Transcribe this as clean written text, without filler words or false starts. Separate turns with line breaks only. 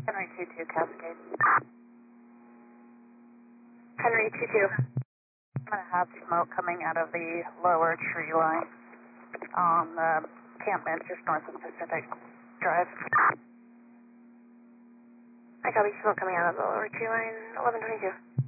Henry 22 Cascade.
Henry 22.
I'm going to have smoke coming out of the lower tree line on Campman, just north of Pacific Drive.
I copy, smoke coming out of the lower tree line, 1122.